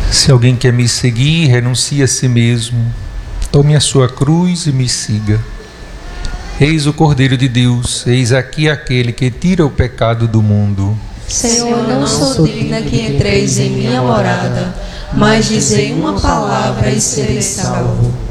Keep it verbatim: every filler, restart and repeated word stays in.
Se alguém quer me seguir, renuncie a si mesmo, tome a sua cruz e me siga. Eis o Cordeiro de Deus, eis aqui aquele que tira o pecado do mundo. Senhor, não sou digna que entreis em minha morada, mas dizei uma palavra e serei salvo.